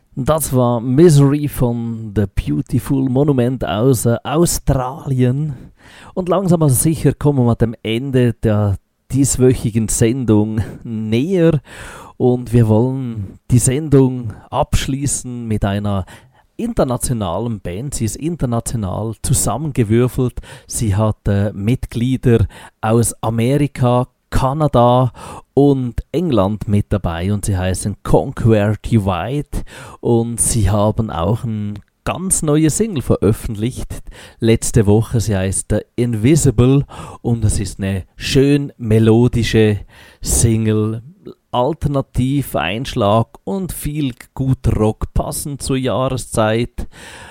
Das war Misery von The Beautiful Monument aus Australien. Und langsam aber sicher kommen wir dem Ende der dieswöchigen Sendung näher. Und wir wollen die Sendung abschließen mit einer internationalen Band. Sie ist international zusammengewürfelt. Sie hat Mitglieder aus Amerika, Kanada und England mit dabei und sie heißen Conquer Divide und sie haben auch ein ganz neue Single veröffentlicht letzte Woche. Sie heißt Invisible und es ist eine schön melodische Single, alternativ Einschlag und viel guter Rock passend zur Jahreszeit.